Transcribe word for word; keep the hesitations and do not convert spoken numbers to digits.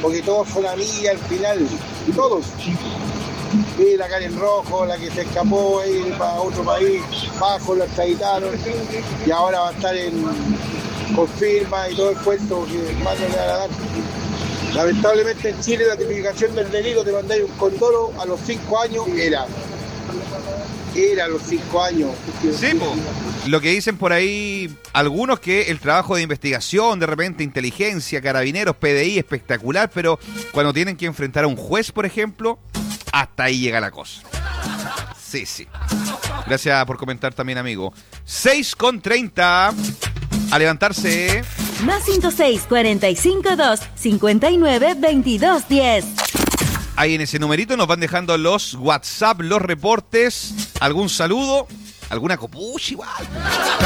porque todos son amigas al final, y todos. Y la Karen Rojo, la que se escapó ahí para otro país, bajo, la extraditaron, y ahora va a estar en confirma y todo el cuento que más no le van a dar. Lamentablemente en Chile la tipificación del delito de mandar un condoro a los cinco años era. Era a los cinco años. Sí, po. Lo que dicen por ahí algunos que el trabajo de investigación, de repente inteligencia, carabineros, P D I, espectacular, pero cuando tienen que enfrentar a un juez, por ejemplo, hasta ahí llega la cosa. Sí, sí. Gracias por comentar también, amigo. seis con treinta. A levantarse. Más cinco seis, cuarenta y cinco, dos, cincuenta y nueve, veintidós, diez. Ahí en ese numerito nos van dejando los WhatsApp, los reportes, algún saludo, alguna copucha igual.